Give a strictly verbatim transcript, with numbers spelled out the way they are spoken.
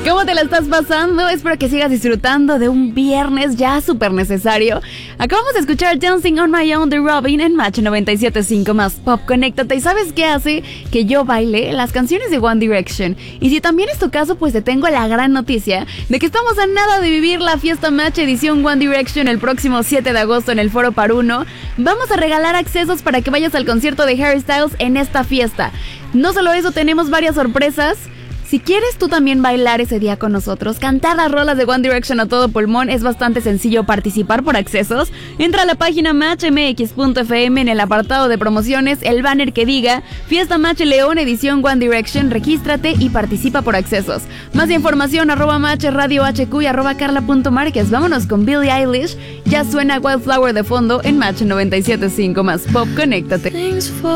¿Cómo te la estás pasando? Espero que sigas disfrutando de un viernes ya súper necesario. Acabamos de escuchar Dancing on My Own de Robin en Match noventa y siete punto cinco más Pop. Conéctate. ¿Y sabes qué hace que yo baile? Las canciones de One Direction. Y si también es tu caso, pues te tengo la gran noticia de que estamos a nada de vivir la fiesta Match edición One Direction el próximo siete de agosto en el Foro Paruno. Vamos a regalar accesos para que vayas al concierto de Harry Styles en esta fiesta. No solo eso, tenemos varias sorpresas. Si quieres tú también bailar ese día con nosotros, cantar las rolas de One Direction a todo pulmón, es bastante sencillo participar por accesos. Entra a la página match m x punto f m en el apartado de promociones, el banner que diga Fiesta Match León edición One Direction, regístrate y participa por accesos. Más información, arroba match radio hq y arroba carla punto márquez. Vámonos con Billie Eilish, ya suena Wildflower de fondo en Match noventa y siete punto cinco más Pop. Conéctate.